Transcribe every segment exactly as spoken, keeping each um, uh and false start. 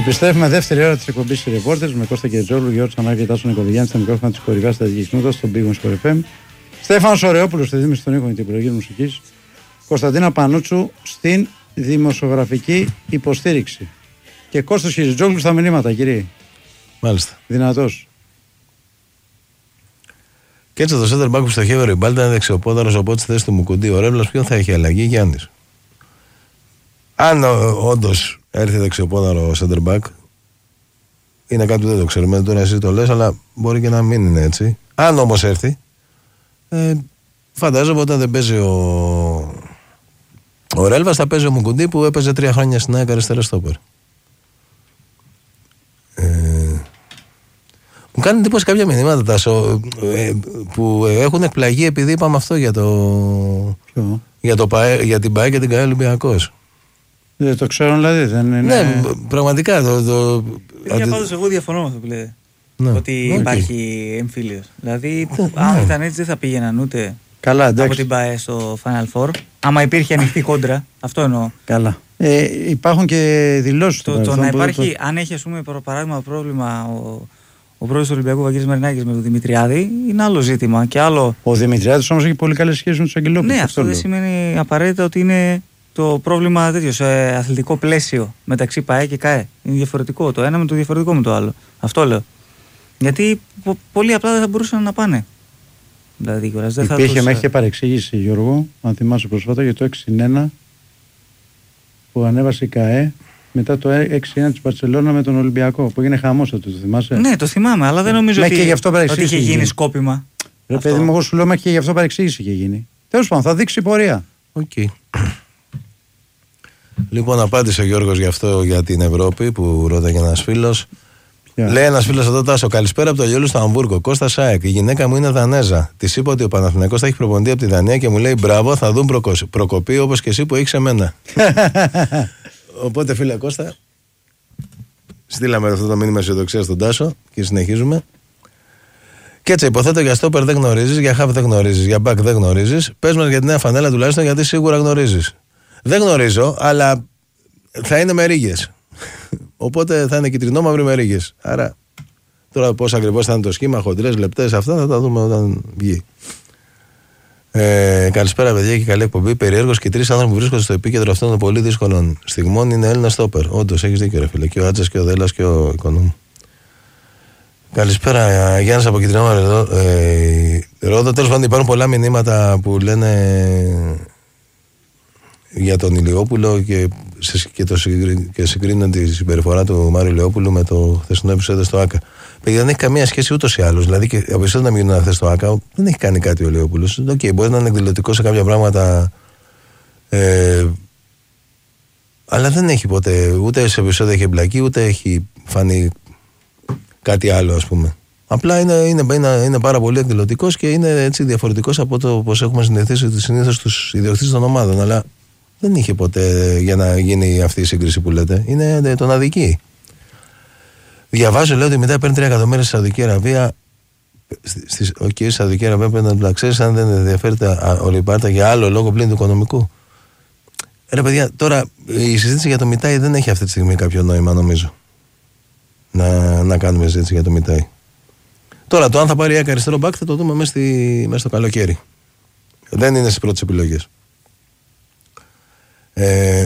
Επιστρέφουμε δεύτερη ώρα τη εκπομπή οι Reporters με Κώστα Κετζόλου, Γιώργο Τσανάκη, Τάσο Νικοδηγιάννη, στα μικρόφωνα τη κορυφαία στρατηγική νότα στον Big Wings Sport εφ εμ. Στέφανο Ωρεόπουλο στη δίμηση των ήχων και την επιλογή μουσική. Κωνσταντίνα Πανούτσου στην δημοσιογραφική υποστήριξη. Και Κώστας Κετζόλου στα μηνύματα, κύριε. Μάλιστα. Δυνατός. Και έτσι το center back που στοχεύει ο Ριμπάλτα είναι δεξιοπόδαρος, οπότε στη θέση του Μουκουντή ο Ρέβλας ποιον θα έχει αλλαγή, Γιάννης. Αν όντως έρθει δεξιοπόδαρο center back, είναι κάτι που δεν το ξέρουμε, τώρα εσύ το λες, αλλά μπορεί και να μην είναι έτσι. Αν όμως έρθει, ε, φαντάζομαι όταν δεν παίζει ο, ο Ρέλβας, θα παίζει ο Μουκουντή που έπαιζε τρία χρόνια στην ΑΕΚ αριστερά στόπερ. Ε, μου κάνει εντύπωση κάποια μηνύματα, Τάσο, ε, που έχουν εκπλαγεί επειδή είπαμε αυτό για, το, για, το ΠΑΕ, για την ΠΑΕ και την ΚΑΕ Ολυμπιακός. Δεν το ξέρω δηλαδή, δεν είναι... Ναι, πραγματικά το... το... Για πάντως εγώ διαφωνώ με αυτό που λέτε. Ναι. Ότι okay. υπάρχει εμφύλιος. Δηλαδή, ναι. αν ήταν έτσι δεν θα πήγαιναν ούτε καλά, από την ΠΑΕ στο Final Four. Άμα υπήρχε ανοιχτή κόντρα, αυτό εννοώ. Καλά. Ε, υπάρχουν και δηλώσεις. Το, το να υπάρχει, το... αν έχει ας πούμε παράδειγμα πρόβλημα ο, ο πρόεδρος του Ολυμπιακού Βαγγέλης Μαρινάκης με τον Δημητριάδη, είναι άλλο ζήτημα. Και άλλο... Ο Δημητριάδης όμως έχει πολύ καλές σχέσεις με τους Αγγελόπουλους. Ναι, αυτό, αυτό δεν σημαίνει απαραίτητα ότι είναι το πρόβλημα τέτοιο σε αθλητικό πλαίσιο μεταξύ ΠΑΕ και ΚΑΕ. Είναι διαφορετικό το ένα με το διαφορετικό με το άλλο. Αυτό λέω. Γιατί πο- πολύ απλά δεν θα μπορούσαν να πάνε. Δηλαδή, δεν θα υπήρχε τους... μέχρι και παρεξήγηση, Γιώργο, αν θυμάσαι προσφάτα, για το έξι ένα που ανέβασε η ΚΑΕ μετά το έξι ένα της Μπαρσελόνα με τον Ολυμπιακό. Που έγινε χαμός, το θυμάσαι. Ναι, το θυμάμαι, αλλά δεν νομίζω ότι, ότι είχε γίνει σκόπιμα. Ρε παιδί μου, εγώ σου λέω μέχρι και γι' αυτό παρεξήγηση είχε γίνει. Τέλος πάντων, θα δείξει πορεία. Οκ. Okay. Λοιπόν, απάντησε ο Γιώργος γι' αυτό για την Ευρώπη που ρώταγε ένας φίλος. Yeah. Λέει ένας φίλος εδώ, Τάσο, καλησπέρα από το Λιόλου στο Αμβούργο. Κώστα Σάεκ, η γυναίκα μου είναι Δανέζα. Της είπα ότι ο Παναθηναϊκός θα έχει προπονητή από τη Δανία και μου λέει μπράβο, θα δουν προκο... προκοπή όπως και εσύ που έχεις εμένα. Οπότε, φίλε Κώστα, στείλαμε αυτό το μήνυμα αισιοδοξία στον Τάσο και συνεχίζουμε. Και έτσι, υποθέτω για στόπερ δεν γνωρίζεις, για χαφ δεν γνωρίζεις, για μπακ δεν γνωρίζεις. Πες μας για τη νέα φανέλα τουλάχιστον γιατί σίγουρα γνωρίζεις. Δεν γνωρίζω, αλλά θα είναι με ρίγες. Οπότε θα είναι κυτρινό-μαύρη με ρίγες. Άρα, τώρα πώς ακριβώς θα είναι το σχήμα, χοντρές, λεπτές, αυτά θα τα δούμε όταν βγει. Ε, καλησπέρα, παιδιά, και καλή εκπομπή. Περιέργως και τρεις άνθρωποι που βρίσκονται στο επίκεντρο αυτών των πολύ δύσκολων στιγμών είναι Έλληνα στόπερ. Όντως, έχεις δίκιο, ρε φίλε. Και ο Άτζας και ο Δέλλας και ο Οικονόμου. Καλησπέρα, Γιάννης από κυτρινό-μαύρη ε, Ρόδο. Τέλος πάντων, υπάρχουν πολλά μηνύματα που λένε για τον Ηλιόπουλο και, και, το συγκρι... και συγκρίνουν τη συμπεριφορά του Μάριου Ηλιόπουλου με το χθεσινό επεισόδιο στο ΆΚΑ. Παιδιά, δεν έχει καμία σχέση ούτως ή άλλως. Δηλαδή, και από επεισόδιο να μην γίνουν χθες στο ΆΚΑ, δεν έχει κάνει κάτι ο Ηλιόπουλος. Οκ, okay, μπορεί να είναι εκδηλωτικό σε κάποια πράγματα, ε, αλλά δεν έχει ποτέ ούτε σε επεισόδιο έχει εμπλακεί, ούτε έχει φανεί κάτι άλλο, ας πούμε. Απλά είναι, είναι, είναι, είναι πάρα πολύ εκδηλωτικός και είναι έτσι διαφορετικός από το πώς έχουμε συνηθίσει συνήθως τους ιδιοκτήτες των ομάδων. Αλλά δεν είχε ποτέ για να γίνει αυτή η σύγκριση που λέτε. Είναι τον αδικεί. Διαβάζω, λέω ότι μετά παίρνει τρία εκατομμύρια στη Σαουδική Αραβία. Οκ, okay, στη Σαουδική Αραβία πρέπει να το ξέρει, αν δεν ενδιαφέρεται ο Ριμπάρτα για άλλο λόγο πλην του οικονομικού. Ρε παιδιά, τώρα η συζήτηση για το Μιτάι δεν έχει αυτή τη στιγμή κάποιο νόημα, νομίζω. Να, να κάνουμε συζήτηση για το Μιτάι. Τώρα το αν θα πάρει η ΑΕΚ αριστερό μπακ θα το δούμε μέσα, στη, μέσα στο καλοκαίρι. Δεν είναι στις πρώτες επιλογές. Ε,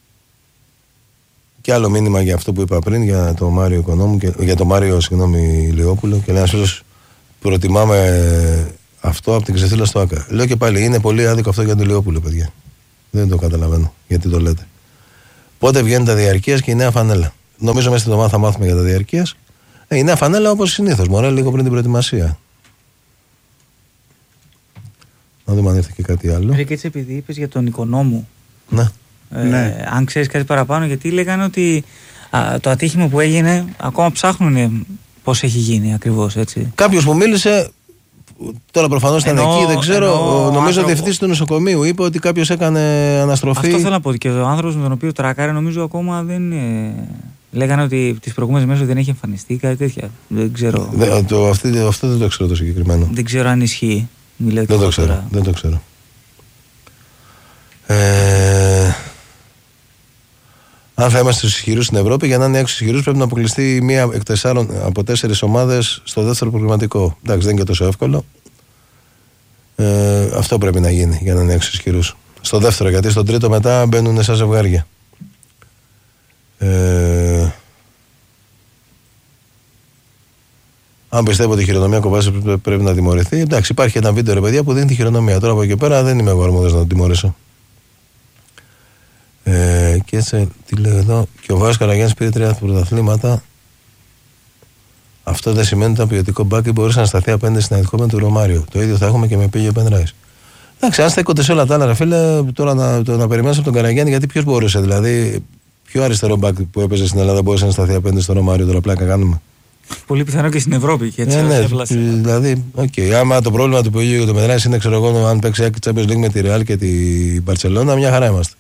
και άλλο μήνυμα για αυτό που είπα πριν για το Μάριο Οικονόμου και, για το Μάριο συγγνώμη Λιόπουλο και λέει ένας φίλος προτιμάμε αυτό από την ξεφύλλα στο ΆΚΑ. Λέω και πάλι είναι πολύ άδικο αυτό για τον Λιόπουλο, παιδιά. Δεν το καταλαβαίνω γιατί το λέτε. Πότε βγαίνει τα διαρκείας και η νέα φανέλα. Νομίζω μέσα στην εβδομάδα θα μάθουμε για τα διαρκείας. Ε, η νέα φανέλα όπως συνήθως, μωρέ, λίγο πριν την προετοιμασία. Να δούμε αν ήρθε και κάτι άλλο. Ρε, και έτσι επειδή είπες για τον Οικονόμου. Ναι. Ε, ναι. Αν ξέρεις κάτι παραπάνω, γιατί λέγανε ότι α, το ατύχημα που έγινε ακόμα ψάχνουν πώς έχει γίνει ακριβώς, έτσι. Κάποιος που μίλησε, τώρα προφανώς ήταν ενώ, εκεί, δεν ξέρω, ενώ, νομίζω ο διευθυντής του νοσοκομείου είπε ότι κάποιος έκανε αναστροφή. Αυτό θέλω να πω, και ο άνθρωπος με τον οποίο τράκαρε νομίζω ακόμα δεν είναι... Λέγανε ότι τις προηγούμενες μέρες δεν έχει εμφανιστεί, κάτι τέτοια. Δεν ξέρω. Δε, το, αυτή, αυτό δεν το ξέρω το συγκεκριμένο. Δεν ξέρω αν ισχύει. Δεν το ξέρω. Τώρα. Δεν το ξέρω. Ε, Αν θα είμαστε στους ισχυρούς στην Ευρώπη, για να είναι έξι ισχυρούς πρέπει να αποκλειστεί μία εκ τεσσάρων, από τέσσερις ομάδες στο δεύτερο προγραμματικό. Εντάξει, δεν είναι και τόσο εύκολο. Ε, αυτό πρέπει να γίνει για να είναι έξι ισχυρούς. Στο δεύτερο, γιατί στον τρίτο μετά μπαίνουν σαν ζευγάρια. Ε, αν πιστεύω ότι η χειρονομία Κοβάσης πρέπει να τιμωρηθεί, εντάξει, υπάρχει ένα βίντεο ρε παιδιά που δίνει τη χειρονομία. Τώρα από εκεί πέρα δεν είμαι εγώ αρμόδιος να το τιμωρήσω. Ε, και έτσι, τι λέω εδώ, και ο Βάσος Καραγιάννης πήρε τρία πρωταθλήματα. Αυτό δεν σημαίνει ότι ήταν ποιοτικό μπάκι, μπορούσε να σταθεί απέναντι στην Αιτικό με του Ρωμάριο. Το ίδιο θα έχουμε και με πήγε Πενράης. Εντάξει, αν στέκονται σε όλα τα άλλα, ρε φίλε, τώρα να, το, να περιμένεις από τον Καραγιάννη, γιατί ποιος μπορούσε, δηλαδή, ποιο αριστερό μπάκι που έπαιζε στην Ελλάδα μπορούσε να σταθεί απέναντι στο Ρωμάριο, τώρα πλάκα κάνουμε. Πολύ πιθανό και στην Ευρώπη. Και έτσι, ε, ναι, δηλαδή, okay. Άμα το πρόβλημα του Πογείου και του Πενράης είναι, ξέρω εγώ, αν παίξει Champions League με τη Real και τη Μπαρσελόνα, μια χαρά είμαστε.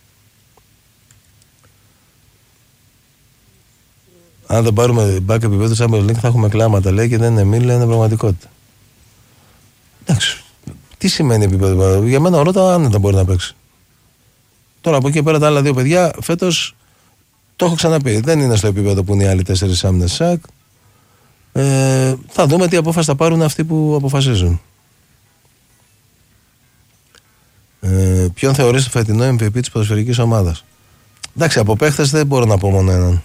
Αν δεν πάρουμε back επίπεδο Champions League θα έχουμε κλάματα, λέει, και δεν είναι μίλη, είναι πραγματικότητα. Εντάξει. Τι σημαίνει επίπεδο? Για μένα ο Ρώτα άνετα μπορεί να παίξει. Τώρα από εκεί πέρα τα άλλα δύο παιδιά φέτος το έχω ξαναπεί. Δεν είναι στο επίπεδο που είναι οι άλλοι τέσσερις άμυνες ΣΑΚ. Ε, θα δούμε τι απόφαση θα πάρουν αυτοί που αποφασίζουν. Ε, ποιον θεωρείς το φετινό εμ βι πι της ποδοσφαιρικής ομάδας? Εντάξει, από παίχτες δεν μπορώ να πω μόνο έναν.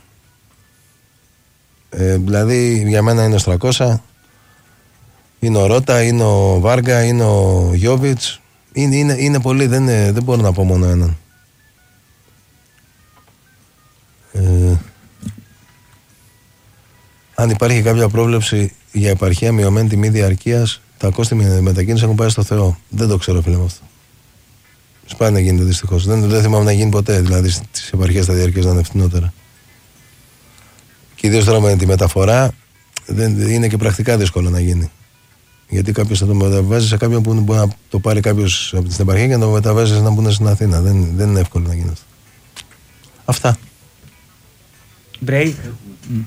Ε, δηλαδή για μένα είναι ο Στρακώσα, είναι ο Ρώτα, είναι ο Βάργα, είναι ο Γιόβιτς. Είναι, είναι, είναι πολλοί, δεν, είναι, δεν μπορώ να πω μόνο έναν. Ε, αν υπάρχει κάποια πρόβλεψη για επαρχία μειωμένη τιμή διαρκείας, τα κόστη μετακίνησης έχουν πάει στο Θεό. Δεν το ξέρω, φίλε, με αυτό. Σπάνια να γίνεται δυστυχώς. Δεν, δεν θυμάμαι να γίνει ποτέ, δηλαδή στις επαρχίες τα διαρκείας να είναι φθηνότερα. Και ιδίως τώρα με τη μεταφορά δεν, είναι και πρακτικά δύσκολο να γίνει. Γιατί κάποιος θα το μεταβάζει σε κάποιον που μπορεί να το πάρει κάποιος από την επαρχία και να το μεταβάζει να μπουν στην Αθήνα. Δεν, δεν είναι εύκολο να γίνει αυτό. Αυτά. Break. Mm.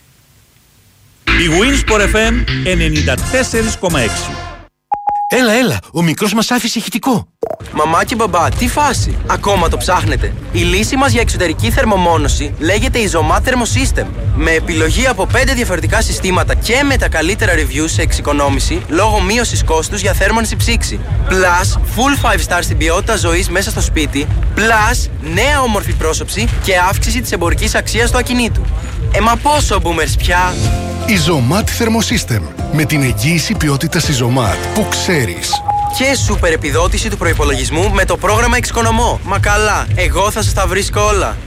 Η Winsport εφ εμ ενενήντα τέσσερα κόμμα έξι. Έλα, έλα, ο μικρός μας άφησε ηχητικό. Μαμά και μπαμπά, τι φάση? Ακόμα το ψάχνετε? Η λύση μας για εξωτερική θερμομόνωση λέγεται Isomat Thermosystem. Με επιλογή από πέντε διαφορετικά συστήματα και με τα καλύτερα reviews σε εξοικονόμηση λόγω μείωσης κόστους για θέρμανση ψήξη. Plus, full five star στην ποιότητα ζωής μέσα στο σπίτι. Plus, νέα όμορφη πρόσωψη και αύξηση της εμπορικής αξίας του ακινήτου. Ε, μα πόσο boomers πια? Isomat Thermosystem. Με την εγγύηση ποιότητας Isomat που ξέρεις. Και σούπερ επιδότηση του προϋπολογισμού με το πρόγραμμα Εξοικονομώ. Μα καλά, εγώ θα σας τα βρίσκω όλα.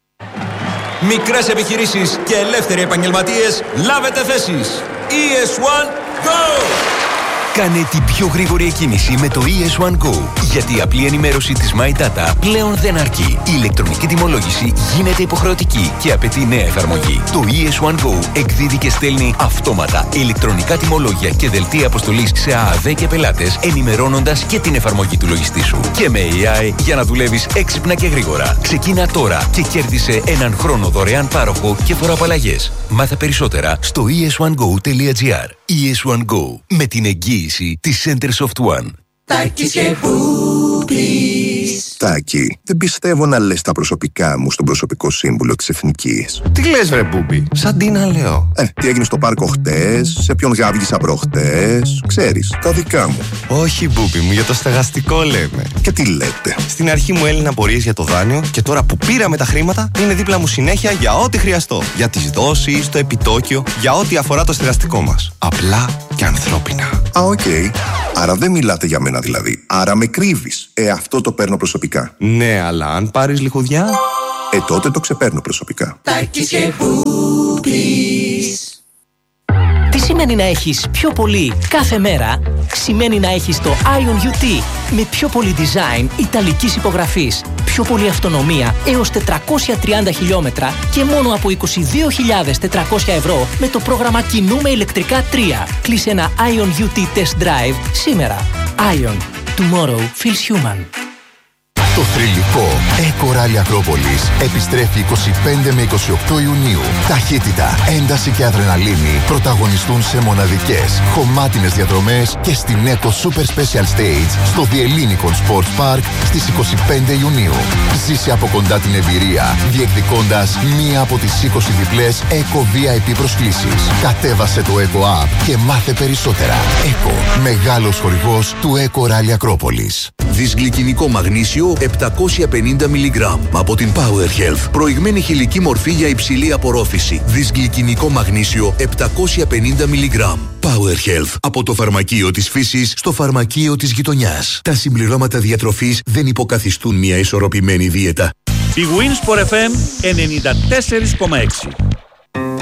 Μικρές επιχειρήσεις και ελεύθεροι επαγγελματίες, λάβετε θέσεις. ι ες one Go! Κάνε την πιο γρήγορη εκκίνηση με το ι ες one Go. Γιατί η απλή ενημέρωση της My Data πλέον δεν αρκεί. Η ηλεκτρονική τιμολόγηση γίνεται υποχρεωτική και απαιτεί νέα εφαρμογή. Το ι ες one Go εκδίδει και στέλνει αυτόματα ηλεκτρονικά τιμολόγια και δελτία αποστολής σε ΑΑΔ και πελάτες, ενημερώνοντας και την εφαρμογή του λογιστή σου. Και με έι άι για να δουλεύεις έξυπνα και γρήγορα. Ξεκίνα τώρα και κέρδισε έναν χρόνο δωρεάν πάροχο και φοροαπαλλαγές. Μάθε περισσότερα στο ι ες one go τελεία τζι άρ. ι ες one Go, με την εγγύηση της Centersoft One. Τάκης και Μπούμπης. Τάκη, δεν πιστεύω να λες τα προσωπικά μου στον προσωπικό σύμβουλο της Εθνικής. Τι λες βρε Μπούμπη, σαν τι να λέω. Ε, τι έγινε στο πάρκο χτες, σε ποιον γάβγισα προχτές, ξέρεις, τα δικά μου. Όχι Μπούμπη μου, για το στεγαστικό λέμε. Και τι λέτε? Στην αρχή μου έλυνε απορίες για το δάνειο και τώρα που πήραμε τα χρήματα είναι δίπλα μου συνέχεια για ό,τι χρειαστώ. Για τις δόσεις, το επιτόκιο, για ό,τι αφορά το στεγαστικό μας. Απλά και ανθρώπινα. Α, οκ. Okay. Άρα δεν μιλάτε για μένα δηλαδή. Άρα με κρύβεις. Ε, αυτό το παίρνω προσωπικά. Ναι, αλλά αν πάρεις λιχουδιά... Ε, τότε το ξεπαίρνω προσωπικά. Τάκης και Μπούμπης. Τι σημαίνει να έχεις πιο πολύ κάθε μέρα? Σημαίνει να έχεις το Ion γιου τι με πιο πολύ design ιταλικής υπογραφής, πιο πολύ αυτονομία έως τετρακόσια τριάντα χιλιόμετρα και μόνο από είκοσι δύο χιλιάδες τετρακόσια ευρώ με το πρόγραμμα Κινούμε ηλεκτρικά τρία. Κλείσε ένα Ion γιου τι Test Drive σήμερα. Ion. Tomorrow feels human. Το θρυλικό Eco Rally Ακρόπολης επιστρέφει είκοσι πέντε με είκοσι οκτώ Ιουνίου. Ταχύτητα, ένταση και αδρεναλίνη πρωταγωνιστούν σε μοναδικές, χωμάτινες διαδρομές και στην Eco Super Special Stage στο The Ellinikon Sports Park στις είκοσι πέντε Ιουνίου. Ζήσε από κοντά την εμπειρία, διεκδικώντας μία από τις είκοσι διπλές Eco βι άι πι προσκλήσεις. Κατέβασε το Eco App και μάθε περισσότερα. Eco, μεγάλος χορηγός του Eco Rally Ακρόπολης. Δυσγλυκινικό μαγνήσιο επτακόσια πενήντα μιλιγκράμμ από την Power Health. Προηγμένη χηλική μορφή για υψηλή απορρόφηση. Δυσγλυκινικό μαγνήσιο επτακόσια πενήντα μιλιγκράμμ. Power Health. Από το φαρμακείο της φύσης στο φαρμακείο της γειτονιάς. Τα συμπληρώματα διατροφής δεν υποκαθιστούν μια ισορροπημένη δίαιτα. Η Winsport εφ εμ ενενήντα τέσσερα κόμμα έξι.